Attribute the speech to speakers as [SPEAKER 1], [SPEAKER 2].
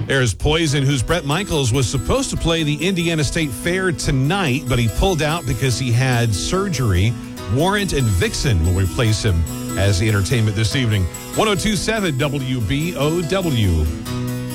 [SPEAKER 1] There's Poison, whose Bret Michaels was supposed to play the Indiana State Fair tonight, but he pulled out because he had surgery. Warrant and Vixen will replace him as the entertainment this evening. 102.7 WBOW.